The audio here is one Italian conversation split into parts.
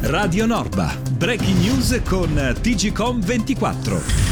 Radio Norba, breaking news con TGcom 24.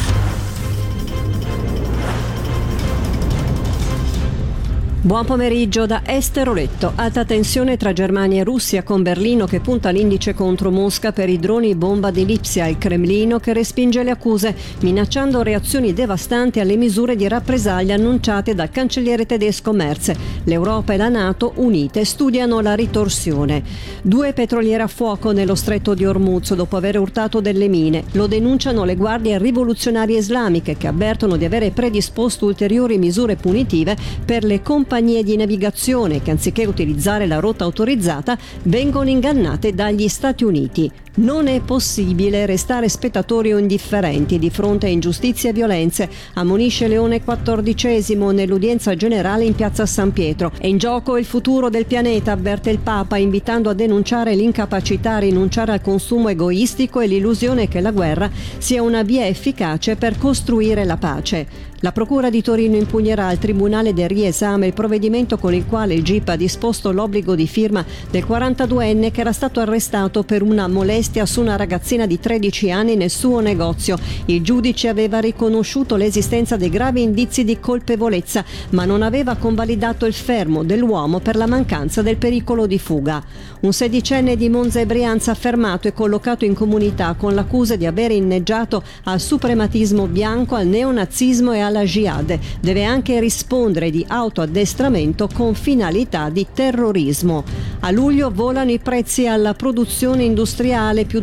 Buon pomeriggio da Esther Oletto. Alta tensione tra Germania e Russia, con Berlino che punta l'indice contro Mosca per i droni bomba di Lipsia e il Cremlino che respinge le accuse, minacciando reazioni devastanti alle misure di rappresaglia annunciate dal cancelliere tedesco Merz. L'Europa e la NATO, unite, studiano la ritorsione. 2 petroliere a fuoco nello stretto di Hormuz dopo aver urtato delle mine. Lo denunciano le guardie rivoluzionarie islamiche, che avvertono di avere predisposto ulteriori misure punitive per le compagnie di navigazione che, anziché utilizzare la rotta autorizzata, vengono ingannate dagli Stati Uniti. Non è possibile restare spettatori o indifferenti di fronte a ingiustizie e violenze, ammonisce Leone XIV nell'udienza generale in piazza San Pietro. È in gioco il futuro del pianeta, avverte il Papa, invitando a denunciare l'incapacità a rinunciare al consumo egoistico e l'illusione che la guerra sia una via efficace per costruire la pace. La Procura di Torino impugnerà al Tribunale del Riesame il provvedimento con il quale il GIP ha disposto l'obbligo di firma del 42enne che era stato arrestato per una molestia su una ragazzina di 13 anni nel suo negozio. Il giudice aveva riconosciuto l'esistenza dei gravi indizi di colpevolezza, ma non aveva convalidato il fermo dell'uomo per la mancanza del pericolo di fuga. Un 16enne di Monza e Brianza fermato e collocato in comunità con l'accusa di aver inneggiato al suprematismo bianco, al neonazismo e alla jihad. Deve anche rispondere di autoaddestramento con finalità di terrorismo. A luglio volano i prezzi alla produzione industriale, più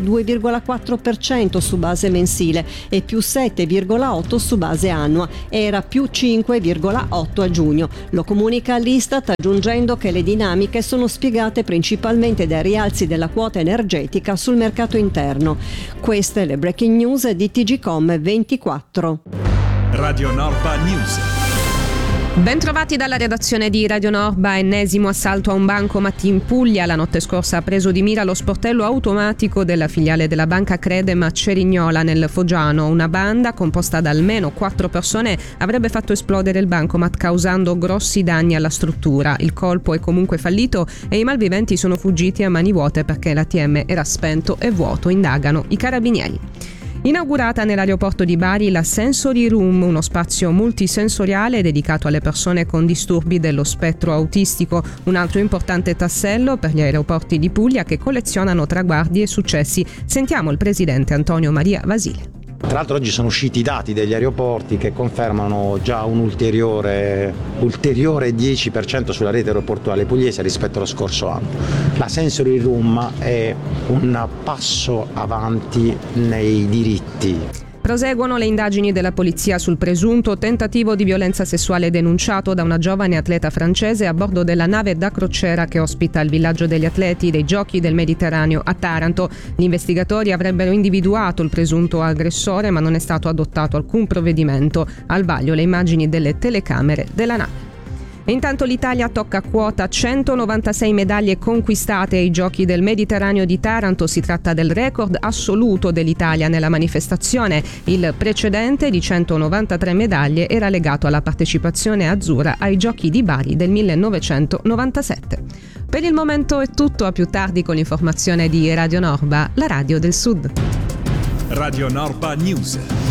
2,4% su base mensile e più 7,8% su base annua. Era più 5,8% a giugno. Lo comunica l'Istat, aggiungendo che le dinamiche sono spiegate principalmente dai rialzi della quota energetica sul mercato interno. Queste le breaking news di TGcom 24. Radio Norba News. Bentrovati dalla redazione di Radio Norba. Ennesimo assalto a un bancomat in Puglia. La notte scorsa ha preso di mira lo sportello automatico della filiale della banca Credem a Cerignola nel Foggiano. Una banda composta da almeno 4 persone avrebbe fatto esplodere il bancomat, causando grossi danni alla struttura. Il colpo è comunque fallito e i malviventi sono fuggiti a mani vuote perché l'ATM era spento e vuoto, indagano i carabinieri. Inaugurata nell'aeroporto di Bari la Sensory Room, uno spazio multisensoriale dedicato alle persone con disturbi dello spettro autistico, un altro importante tassello per gli aeroporti di Puglia che collezionano traguardi e successi. Sentiamo il presidente Antonio Maria Vasile. Tra l'altro oggi sono usciti i dati degli aeroporti che confermano già un ulteriore 10% sulla rete aeroportuale pugliese rispetto allo scorso anno. La Sensory Room è un passo avanti nei diritti. Proseguono le indagini della polizia sul presunto tentativo di violenza sessuale denunciato da una giovane atleta francese a bordo della nave da crociera che ospita il villaggio degli atleti dei Giochi del Mediterraneo a Taranto. Gli investigatori avrebbero individuato il presunto aggressore, ma non è stato adottato alcun provvedimento. Al vaglio le immagini delle telecamere della nave. E intanto l'Italia tocca quota 196 medaglie conquistate ai Giochi del Mediterraneo di Taranto. Si tratta del record assoluto dell'Italia nella manifestazione. Il precedente di 193 medaglie era legato alla partecipazione azzurra ai Giochi di Bari del 1997. Per il momento è tutto, a più tardi con l'informazione di Radio Norba, la radio del Sud. Radio Norba News.